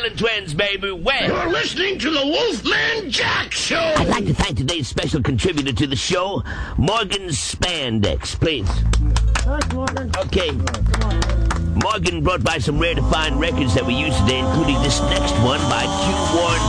Violent Twins, baby. Well, You're listening to the Wolfman Jack Show. I'd like to thank today's special contributor to the show, Morgan Spandex, please. Thanks, Morgan. Okay. Morgan brought by some rare to find records that we use today, including this next one by Q Warren